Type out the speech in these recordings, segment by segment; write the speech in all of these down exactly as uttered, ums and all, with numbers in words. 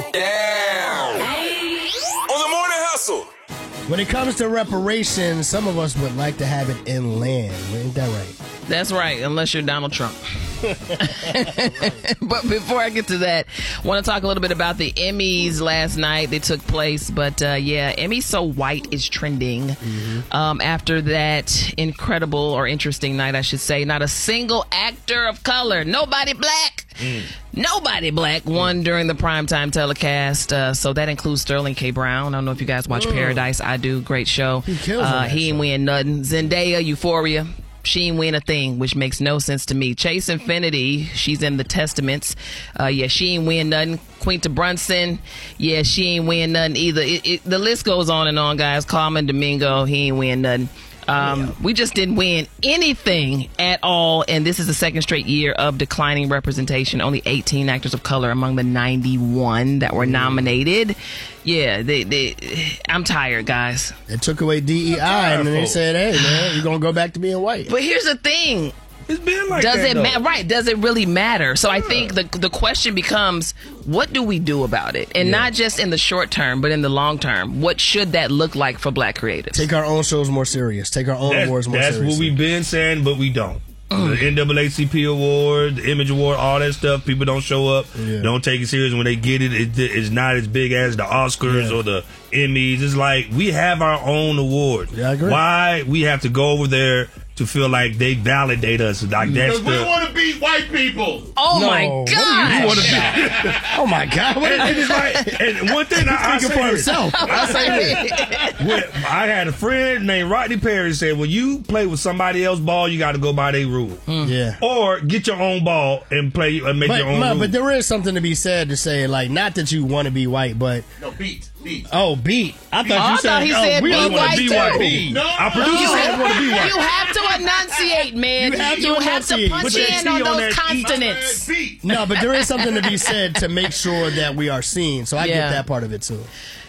Damn. On the Morning Hustle. When it comes to reparations, some of us would like to have it in land. Ain't that right? That's right, unless you're Donald Trump. But before I get to that, I want to talk a little bit about the Emmys last night. They took place, but uh, yeah, Emmy So White is trending. Mm-hmm. Um, after that incredible or interesting night, I should say, not a single actor of color, nobody black. Mm. Nobody black won during the primetime telecast. Uh, so that includes Sterling K. Brown. I don't know if you guys watch mm. Paradise. I do. Great show. He kills uh, He ain't win nothing. Zendaya, Euphoria. She ain't win a thing, which makes no sense to me. Chase Infinity, she's in The Testaments. Uh, yeah, she ain't win nothing. Quinta Brunson, yeah, she ain't win nothing either. It, it, the list goes on and on, guys. Carmen Domingo, he ain't win nothing. Um, yeah. We just didn't win anything at all, and this is the second straight year of declining representation. Only eighteen actors of color among the ninety-one that were nominated. Yeah, they, they, I'm tired, guys. They took away D E I, and then they said, hey, man, you're going to go back to being white. But here's the thing. It's been like does that, it ma- right? Does it really matter? So yeah. I think the the question becomes, what do we do about it? And yeah. not just in the short term, but in the long term. What should that look like for black creatives? Take our own shows more serious. Take our own that's, awards more that's serious. That's what we've been saying, but we don't. Mm. The N double A C P Award, the Image Award, all that stuff, people don't show up, yeah. don't take it serious. When they get it, it it's not as big as the Oscars yeah. or the Emmys. It's like, we have our own award. Yeah, I agree. Why we have to go over there to feel like they validate us? Like that's because the, we want to beat white people. Oh no, my God! You want to be? Oh my God! What and, and it's like, and one thing I, I say for himself. I say this. When I had a friend named Rodney Perry said, when you play with somebody else's ball, you got to go by their rule. Mm. Yeah. Or get your own ball and play and make but, your own. No, rule. but there is something to be said to say, like, not that you want to be white, but no beat. Beat. Oh, beat. I thought oh, you I said, thought he oh, said we be don't white, be too. white. Be. No, Our producer you said want to be white. You have to enunciate, man. You have to you enunciate. have to punch in on those consonants. No, but there is something to be said to make sure that we are seen. So I yeah. get that part of it too.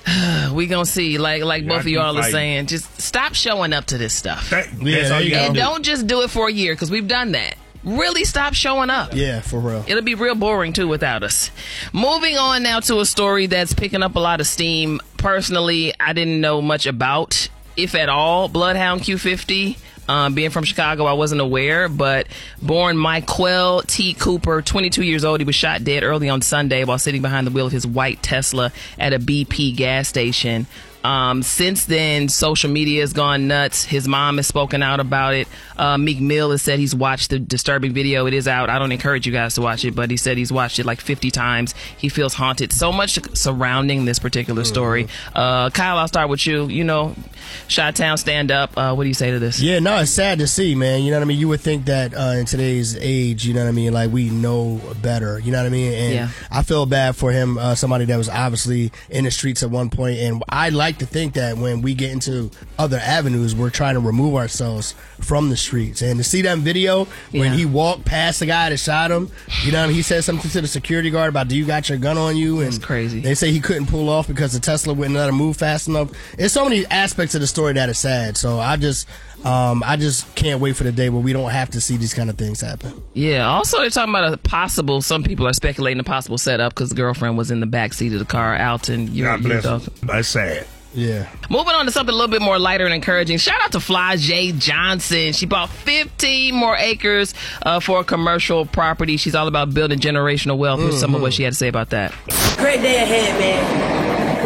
We gonna see, like like yeah, both of y'all are saying, just stop showing up to this stuff. That, yeah, that's all you and do. don't just do it for a year, because we've done that. Really stop showing up. Yeah, for real. It'll be real boring, too, without us. Moving on now to a story that's picking up a lot of steam. Personally, I didn't know much about, if at all, Bloodhound Q fifty. Um, being from Chicago, I wasn't aware, but born Michael T. Cooper, twenty-two years old, he was shot dead early on Sunday while sitting behind the wheel of his white Tesla at a B P gas station. Um, since then, social media has gone nuts. His mom has spoken out about it. Uh, Meek Mill has said he's watched the disturbing video. It is out. I don't encourage you guys to watch it, but he said he's watched it like fifty times. He feels haunted. So much surrounding this particular story. Uh, Kyle, I'll start with you. You know, Chi-Town, stand up. Uh, what do you say to this? Yeah, no, it's sad to see, man. You know what I mean? You would think that uh, in today's age, you know what I mean, like we know better. You know what I mean? And yeah. I feel bad for him, uh, somebody that was obviously in the streets at one point. And I like to think that when we get into other avenues, we're trying to remove ourselves from the streets. And to see that video when yeah. he walked past the guy that shot him, you know what I mean? He said something to the security guard about, do you got your gun on you? And that's crazy. They say he couldn't pull off because the Tesla wouldn't let him move fast enough. There's so many aspects of the story that is sad. So I just um, I just can't wait for the day where we don't have to see these kind of things happen. Yeah. Also, they're talking about a possible, some people are speculating a possible setup because the girlfriend was in the back seat of the car. Alton, you're, God bless you're him. That's sad. Yeah. Moving on to something a little bit more lighter and encouraging. Shout out to Fly J Johnson. She bought fifteen more acres uh, for a commercial property. She's all about building generational wealth. Here's mm-hmm. some of what she had to say about that. Great day ahead, man.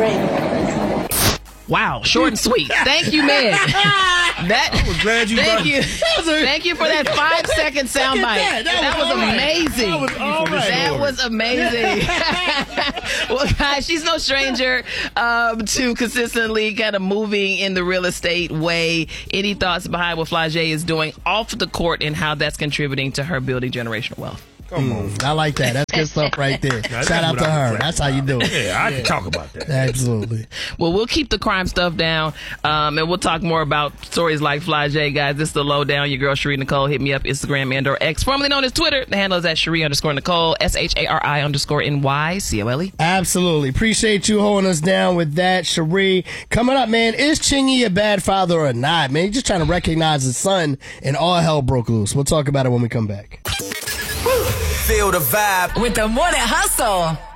Great. Wow, short and sweet. Thank you, man. That, I was glad you thank brought you. Thank you for that five second soundbite. That, that, that was, was amazing. That was all right. That was amazing. Well, guys, she's no stranger um, to consistently kind of moving in the real estate way. Any thoughts behind what Fly J is doing off the court and how that's contributing to her building generational wealth? Come on. Mm, I like that. That's good stuff right there. Now, Shout out to her. Like. That's how you do it. Yeah, I can talk about that. Absolutely. Well, we'll keep the crime stuff down, um, and we'll talk more about stories like Fly J, guys. This is the Lowdown. Your girl, Cherie Nicole. Hit me up, Instagram and or X, formerly known as Twitter. The handle is at Cherie underscore Nicole, S H A R I underscore N Y C O L E. Absolutely. Appreciate you holding us down with that, Cherie. Coming up, man, is Chingy a bad father or not? Man, he's just trying to recognize his son, and all hell broke loose. We'll talk about it when we come back. Feel the vibe With the Morning Hustle.